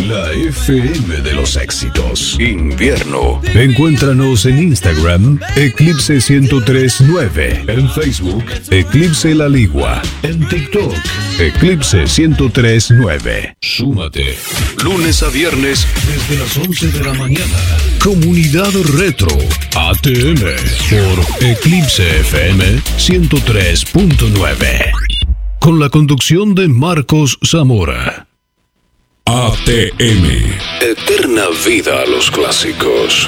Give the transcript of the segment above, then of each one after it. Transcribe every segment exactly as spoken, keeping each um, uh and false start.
La F M de los éxitos. Invierno. Encuéntranos en Instagram, Eclipse ciento tres punto nueve. En Facebook, Eclipse La Ligua. En TikTok, Eclipse ciento tres punto nueve. Súmate. Lunes a viernes, desde las once de la mañana. Comunidad Retro. A T M. Por Eclipse F M ciento tres punto nueve. Con la conducción de Marcos Zamora. A T M. Eterna vida a los clásicos.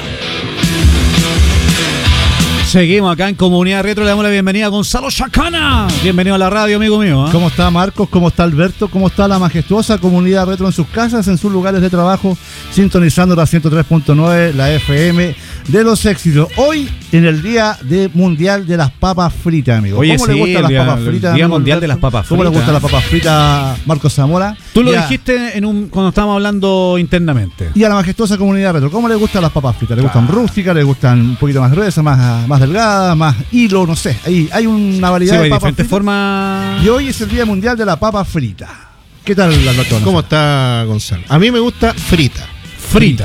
Seguimos acá en Comunidad Retro. Le damos la bienvenida a Gonzalo Chacana. Bienvenido a la radio, amigo mío, ¿eh? ¿Cómo está Marcos? ¿Cómo está Alberto? ¿Cómo está la majestuosa Comunidad Retro en sus casas, en sus lugares de trabajo, sintonizando la ciento tres punto nueve, la F M de los éxitos? Hoy, en el Día de Mundial de las Papas Fritas, amigo. Oye, ¿Cómo sí, le gustan las día, papas fritas? Día amigo Mundial Alberto? de las Papas Fritas. ¿Cómo le gustan las papas fritas, Marcos Zamora? Tú lo Ya. dijiste en un, cuando estábamos hablando internamente. Y a la majestuosa Comunidad Retro, ¿cómo le gustan las papas fritas? ¿Le gustan Ah. rústicas? ¿Le gustan un poquito más gruesas, más, más delgadas, más hilo? No sé. Hay, hay una variedad Sí, de hay papas diferentes fritas. formas. Y hoy es el Día Mundial de la papa frita. ¿Qué tal, Alberto? ¿Cómo está Gonzalo? A mí me gusta frita. Frita.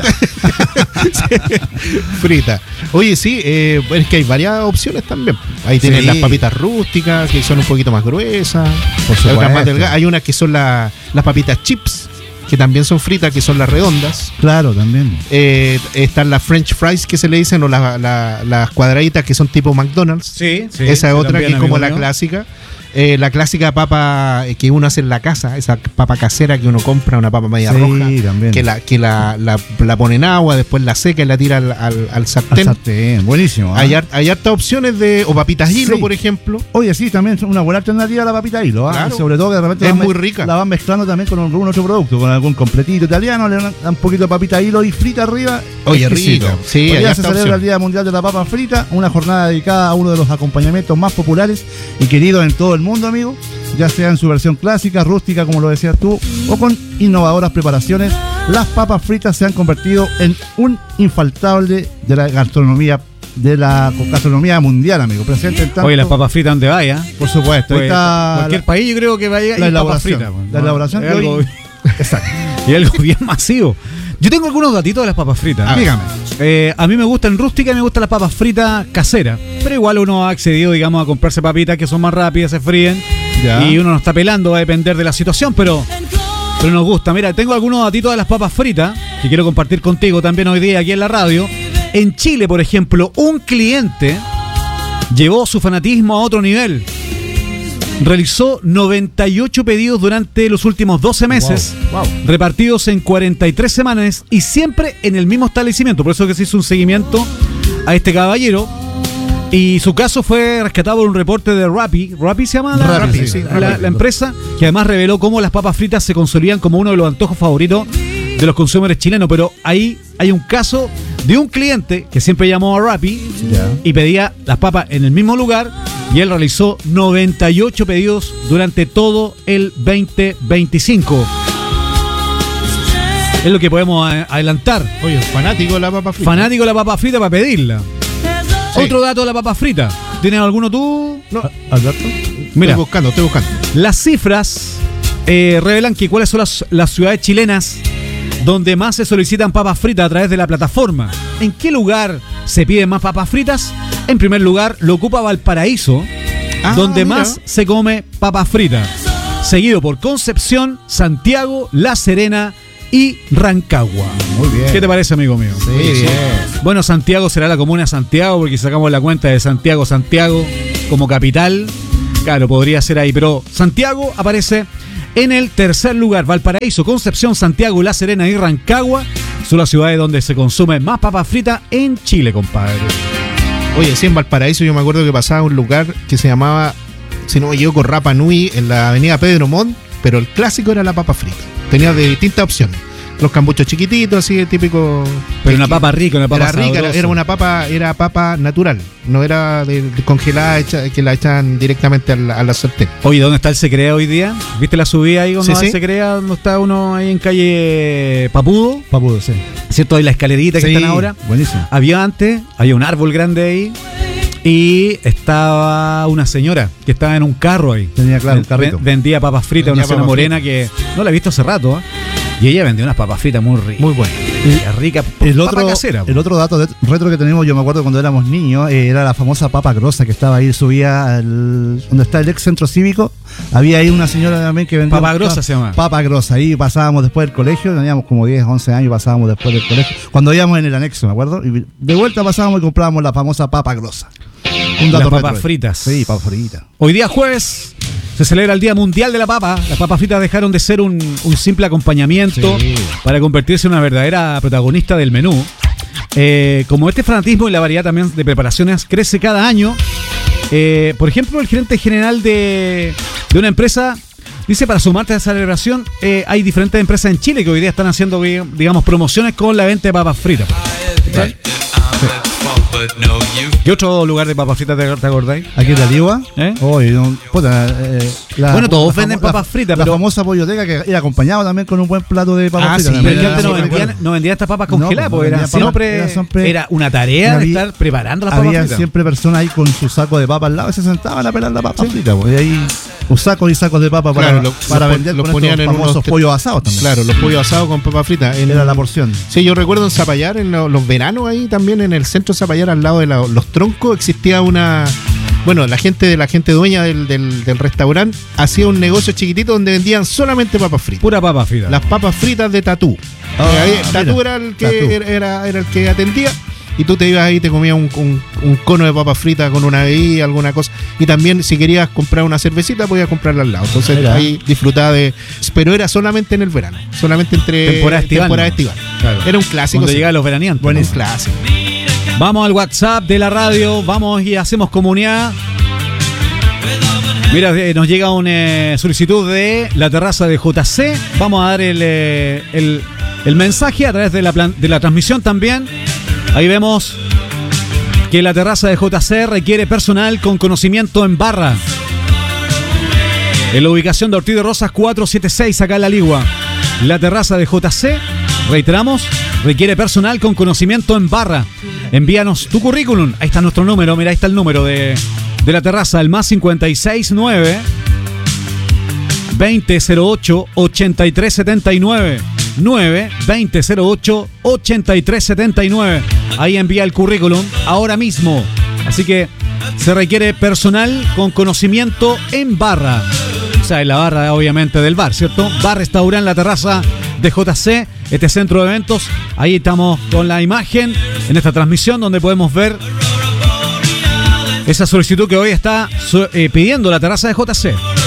Frita. Oye, sí, eh, es que hay varias opciones también. Ahí tienen Sí. las papitas rústicas, que son un poquito más gruesas. Por Hay otras más supuesto. delgadas. Hay unas que son la- las papitas chips, que también son fritas, que son las redondas. Claro, también. Eh, están las French fries que se le dicen, o la- la- las cuadraditas que son tipo McDonald's. Sí, sí. Esa es sí, otra también, que es como amigo la mío. clásica. Eh, la clásica papa eh, que uno hace en la casa, esa papa casera que uno compra, una papa media Sí, roja, también. que la que la, la, la pone en agua, después la seca y la tira al, al, al sartén. Al sartén, buenísimo. ¿eh? Hay, har- hay hartas opciones de, o papitas hilo, Sí. por ejemplo. Oye, sí, también es una buena alternativa a la papita hilo. ¿ah? Claro. Sobre todo que de repente Es la van muy mez- rica. La van mezclando también con algún otro producto, con algún completito italiano, le dan un poquito de papita hilo y frita arriba. Oye, exquisito. rico. Sí, Hoy hay día se harta celebra opción. el Día Mundial de la Papa Frita, una jornada dedicada a uno de los acompañamientos más populares y queridos en todo el mundo, amigo. Ya sea en su versión clásica, rústica, como lo decías tú, o con innovadoras preparaciones, las papas fritas se han convertido en un infaltable de la gastronomía de la gastronomía mundial, amigo. Presente en tanto, Oye, las papas fritas, ¿dónde vaya? por supuesto. Ahí Pues, está cualquier la, país yo creo que vaya la y papas elaboración. fritas. pues, La ¿no? elaboración Es que algo, hoy- Exacto. y algo bien masivo. Yo tengo algunos datitos de las papas fritas. Ah, Dígame. Eh, a mí me gustan rústicas y me gustan las papas fritas caseras. Pero igual uno ha accedido, digamos, a comprarse papitas que son más rápidas, se fríen. Ya. Y uno no está pelando, va a depender de la situación, pero, pero nos gusta. Mira, tengo algunos datitos de las papas fritas que quiero compartir contigo también hoy día aquí en la radio. En Chile, por ejemplo, un cliente llevó su fanatismo a otro nivel. Realizó noventa y ocho pedidos durante los últimos doce meses, Wow, wow. repartidos en cuarenta y tres semanas y siempre en el mismo establecimiento. Por eso que se hizo un seguimiento a este caballero. Y su caso fue rescatado por un reporte de Rappi. ¿Rappi se llama? La, Rappi, Rappi, sí, la- Rappi. la empresa, que además reveló cómo las papas fritas se consolían como uno de los antojos favoritos de los consumidores chilenos. Pero ahí hay un caso de un cliente que siempre llamó a Rappi Ya. y pedía las papas en el mismo lugar, y él realizó noventa y ocho pedidos durante todo el veinte veinticinco. Es lo que podemos a- adelantar. Oye, fanático de la papa frita. Fanático de la papa frita para pedirla. Sí. Otro dato de la papa frita. ¿Tienes alguno tú? No, Alberto. Mira, estoy buscando, estoy buscando. las cifras eh, revelan que cuáles son las, las ciudades chilenas donde más se solicitan papas fritas a través de la plataforma. ¿En qué lugar se piden más papas fritas? En primer lugar, lo ocupa Valparaíso, Ah, donde mira. más se come papas fritas. Seguido por Concepción, Santiago, La Serena y Rancagua. Muy bien. ¿Qué te parece, amigo mío? Sí, bien. Bueno, Santiago será la comuna de Santiago, porque si sacamos la cuenta de Santiago, Santiago como capital, claro, podría ser ahí, pero Santiago aparece en el tercer lugar. Valparaíso, Concepción, Santiago, La Serena y Rancagua son las ciudades donde se consume más papas fritas en Chile, compadre. Oye, sí, en Valparaíso yo me acuerdo que pasaba un lugar que se llamaba, si no me equivoco, Rapa Nui, en la avenida Pedro Montt, pero el clásico era la papa frita. Tenía de distintas opciones. Los cambuchos chiquititos, así, típico. Pero una papa rica, una papa Era rica, era, sabrosa. era una papa, era papa natural, no era de, de congelada hecha, que la echan directamente a la, a la sartén. Oye, ¿dónde está el Secrea hoy día? ¿Viste la subida ahí cuando Sí, va sí. el Secrea? ¿Dónde está uno ahí en calle Papudo? Papudo, sí. ¿Cierto? Ahí la escalerita que Sí, están ahora. buenísimo. Había antes, había un árbol grande ahí y estaba una señora que estaba en un carro ahí. Tenía, claro, un Ven- carrito. Vendía papas fritas, Vendía una señora papas morena que no la he visto hace rato. ¿eh? Y ella vendió unas papas fritas muy ricas. Muy buenas. Rica, El papa otro, casera. el otro dato de- retro que tenemos, yo me acuerdo cuando éramos niños, eh, era la famosa papa grosa que estaba ahí, subía al, donde está el ex centro cívico. Había ahí una señora también que vendía. Papa grosa se llama. Papa grosa, ahí pasábamos después del colegio, teníamos como diez, once años, pasábamos después del colegio. Cuando íbamos en el anexo, me acuerdo, y de vuelta pasábamos y comprábamos la famosa papa grosa. Un Las dato papas retro. fritas. Sí, papas fritas. Hoy día jueves se celebra el Día Mundial de la Papa. Las papas fritas dejaron de ser un, un simple acompañamiento Sí. para convertirse en una verdadera protagonista del menú. Eh, como este fanatismo y la variedad también de preparaciones crece cada año, eh, por ejemplo, el gerente general de, de una empresa dice, para sumarte a esa celebración, eh, hay diferentes empresas en Chile que hoy día están haciendo, digamos, promociones con la venta de papas fritas. ¿Sí? ¿Qué otro lugar de papas fritas te, te acordáis? Aquí en la Ligua. ¿Eh? Oye, no, puta, eh, la- Bueno, todos la venden famo- papas la- fritas, La pero- famosa polloteca que era acompañado también con un buen plato de papas Ah, fritas. sí, también. Pero Era- antes no sí, me vendían, acuerdo. no vendían estas papas No, congeladas, pues, porque era vendían papas- siempre, era siempre- era una tarea de había- estar preparando las papas Había fritas. siempre personas ahí con su saco de papa al lado y se sentaban a pelar la papa frita, pues, y ahí un saco y sacos de papa para, Claro, lo- para lo- vender lo con ponían estos en famosos unos- pollos asados también. Claro, los pollos asados con papas fritas. En- Era la porción. Sí, yo recuerdo en Zapallar, en lo- los veranos ahí también, en el centro de Zapallar, al lado de la- los troncos, existía una... Bueno, la gente de la gente dueña del, del, del restaurante hacía un negocio chiquitito donde vendían solamente papas fritas. Pura papa frita. Las papas fritas de Tatú. Ah, Eh, ahí, mira, Tatú era el que Tatú. era, era- era el que atendía. Y tú te ibas ahí y te comías un, un- un cono de papas fritas con una bebida, alguna cosa. Y también, si querías comprar una cervecita, podías comprarla al lado. Entonces Mira. ahí disfrutaba de. Pero era solamente en el verano. Solamente entre. Temporada estival, temporada ¿no? estival. Claro. Era un clásico. Cuando sí. llegaban los veraneantes. Un ¿no? clásico. Vamos al WhatsApp de la radio, vamos y hacemos comunidad. Mira, eh, nos llega una solicitud de la terraza de J C. Vamos a dar el, eh, el, el mensaje a través de la, plan- de la transmisión también. Ahí vemos que la terraza de J C requiere personal con conocimiento en barra. En la ubicación de Ortiz de Rosas cuatrocientos setenta y seis, acá en La Ligua. La terraza de J C, reiteramos, requiere personal con conocimiento en barra. Envíanos tu currículum. Ahí está nuestro número, mira, ahí está el número de, de la terraza, el más cincuenta y seis nueve veinte cero ocho ochenta y tres setenta y nueve. nueve veinte cero ocho ochenta y tres setenta y nueve. Ahí envía el currículum ahora mismo. Así que se requiere personal con conocimiento en barra. O sea, en la barra, obviamente, del bar, ¿cierto? Bar, restaurante, la terraza de J C, este centro de eventos. Ahí estamos con la imagen en esta transmisión donde podemos ver esa solicitud que hoy está so- eh, pidiendo la terraza de J C.